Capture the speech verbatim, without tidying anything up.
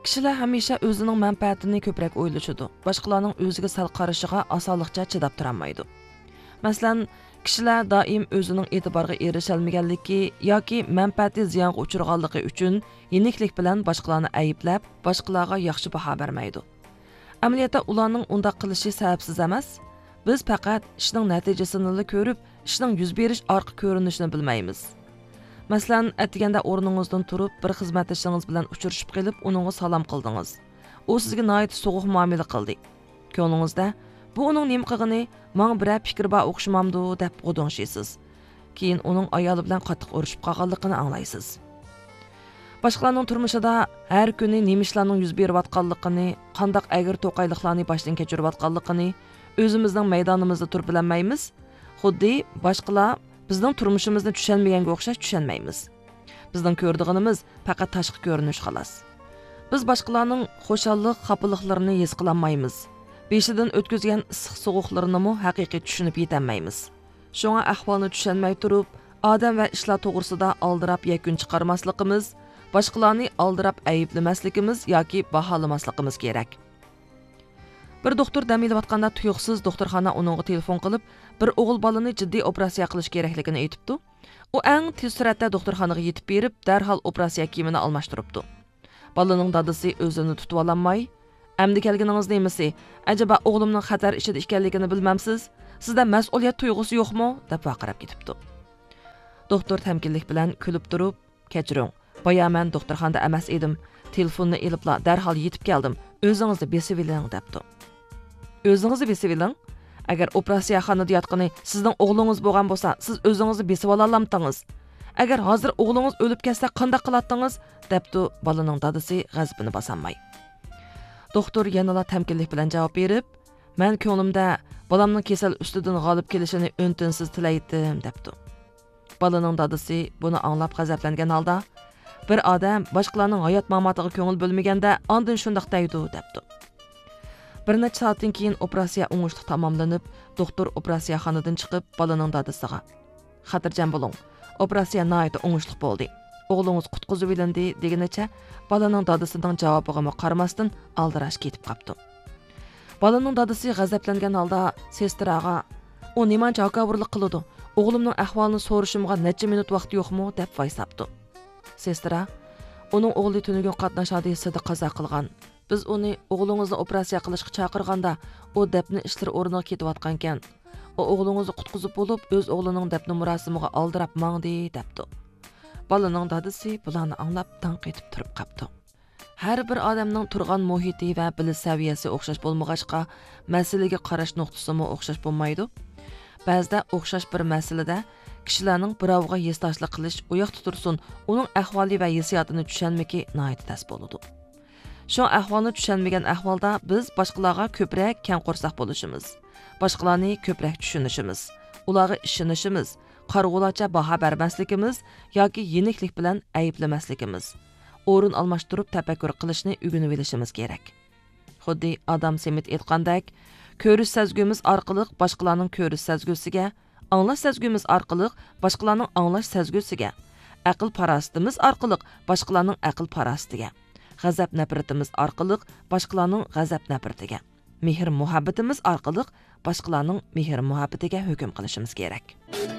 Kishilar hamisha o'zining manfaatini ko'proq o'ylashadi. Boshqalarning o'ziga sal qarashiga osonlikcha chidab turolmaydi. Masalan, kishilar doim o'zining e'tiboriga erisha olmaganligi yoki manfaati ziyonga uchraganligi uchun yeniklik bilan boshqalarni ayblab, boshqalarga yaxshi baho bermaydi. Amaliyotda ularning undaq qilishi sababsiz emas. Biz faqat ishning natijasini ko'rib, ishning yuz berish orqa ko'rinishini bilmaymiz. Masalan, atiganda o'rningizdan turib, bir xizmatdoshingiz bilan uchrashib qilib, uningga salom qildingiz. U sizga nihoyat so'g'uq muomala qildi. Ko'nglingizda bu uning nima qilgani, menga biror fikr bor o'xshamamdi deb o'dingshisiz. Keyin uning ayoli bilan qattiq urushib qolganligini anglaysiz. Boshqalarning turmushida har kuni nima ishlarning yuz berayotganligini, qandaq agir to'qayliqlarni boshdan kechirayotganligini o'zimizning maydonimizda turib bilmaymiz. Xuddi boshqalar bizning turmushimizni tushunmaganga o'xshash tushunmaymiz. Bizning ko'rdig'inimiz faqat tashqi ko'rinish xolos. Biz boshqalarning xo'shallik, xafalıqlarini his qilolmaymiz. Beshidan o'tkazgan issiq sovuqlarini mo haqiqiy tushunib yetolmaymiz. Shunga ahvolni tushunmay turib, odam va ishlar to'g'risida aldirab yakun chiqarmasligimiz, boshqalarni aldirab ayblamasligimiz yoki baholamasligimiz kerak. Bir doktor dam olayotganda tuyuqsiz doktorxona uningga telefon qilib, bir o'g'il bolani jiddiy operatsiya qilish kerakligini aytibdi. U eng tez suratda doktorxonaga yetib berib, darhol operatsiya kiyimini almashtiribdi. Bolaning dadasi o'zini tutib ololmay, "Amdi kelganingiz nemasi? Ajaba o'g'limning xatar ichida ekanligini bilmamsiz? Sizda mas'uliyat tuyg'usi yo'qmi?" deb vaqirab ketibdi. Doktor tamkinlik bilan kulib turib, "Kechiring, boya men doktorxonada emas edim. Telefonni elibla darhol yetib keldim. O'zingizni besib oling" debdi. O'zingizni besib oling? Agar operatsiya xonada yotqani sizning o'g'lingiz bo'lgan bo'lsa, siz o'zingizni besib olamdingiz. Agar hozir o'g'lingiz o'lib ketsa, qanday qilardingiz? debdi bolaning dadasi g'azabini bosolmay. Doktor yanada tamkinlik bilan javob berib, "Men ko'nglimda bolamning kasal ustidan g'olib kelishini o'ntinsiz tilaydim" debdi. Bolaning dadasi buni anglab g'azablangan holda, "Bir odam boshqalarning hayot mamatiga ko'ngil bo'lmaganda, ondan shundoq deydi" debdi. Bir necha soatdan keyin operatsiya o'ngishli tamomlanib, doktor operatsiya xonadan chiqib, bolaning dadasiga "Xotirjam bo'ling. Operatsiya nihoyat o'ngishli bo'ldi. O'g'lingiz qutqizib olindi" deganicha, bolaning dadasining javobiga qaramasdan aldirash ketib qopti. Bolaning dadasi g'azablangan holda sestraga "U nima javoborlik qiladi? O'g'limning ahvolini so'rashimga necha minut vaqt yo'qmi?" deb vaysabdi. Sestra, "Uning o'g'li tunugun qatnash hodisasida qazo qilgan. Biz uni o'g'lingizni operatsiya qilishga chaqirganda, u dafn ishlari o'rniga ketayotgan ekan. U o'g'lingizni qutqizib bo'lib, o'z o'g'lining dafn murosimiga oldirab mangdi" debdi. Bolaning dadasi bularni anglab tanq etib turib qapti. Har bir odamning turgan muhiti va bilish saviyasi o'xshash bo'lmag'achqa, masalaga qarash nuqtasi mo o'xshash bo'lmaydi. Ba'zida o'xshash bir masalada kishilarning birovga yesdoshlik qilish, u yoqda tursin, uning ahvoli va hissiyotini tushunmaki nihoyat tas bo'ladi. Shu ahvolni tushunmagan ahvolda biz boshqalarga ko'proq kang qo'rsoq bo'lishimiz, boshqalarni ko'proq tushunishimiz, ularga ishonishimiz, qarg'ulacha baho bermasligimiz yoki yeniklik bilan ayblamasligimiz, o'rin almashtirib tafakkur qilishni o'rganib olishimiz kerak. Xuddi Adam Smith aytgandek, ko'rish sezgimiz orqali boshqalarning ko'rish sezgusiga, anglash sezgimiz orqali boshqalarning anglash sezgusiga, aql parastimiz orqali boshqalarning aql parastiga, g'azab nafratimiz orqali boshqalarning g'azab nafratiga, mehr muhabbatimiz orqali boshqalarning mehr muhabbatiga hukm qilishimiz kerak.